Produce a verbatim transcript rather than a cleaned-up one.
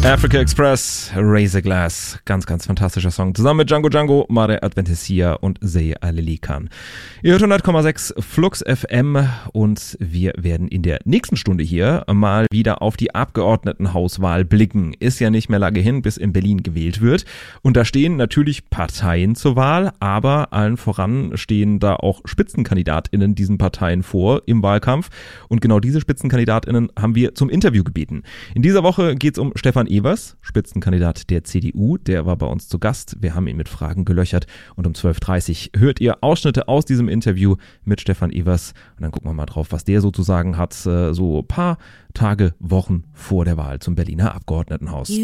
Africa Express, Razor Glass, ganz, ganz fantastischer Song. Zusammen mit Django Django, Mare Adventisia und Sey Aleli Khan. Ihr hört hundert Komma sechs Flux F M und wir werden in der nächsten Stunde hier mal wieder auf die Abgeordnetenhauswahl blicken. Ist ja nicht mehr lange hin, bis in Berlin gewählt wird. Und da stehen natürlich Parteien zur Wahl, aber allen voran stehen da auch SpitzenkandidatInnen diesen Parteien vor im Wahlkampf. Und genau diese SpitzenkandidatInnen haben wir zum Interview gebeten. In dieser Woche geht es um Stefan Evers, Spitzenkandidat der C D U, der war bei uns zu Gast. Wir haben ihn mit Fragen gelöchert und um zwölf Uhr dreißig hört ihr Ausschnitte aus diesem Interview mit Stefan Evers und dann gucken wir mal drauf, was der sozusagen hat, so ein paar Tage, Wochen vor der Wahl zum Berliner Abgeordnetenhaus.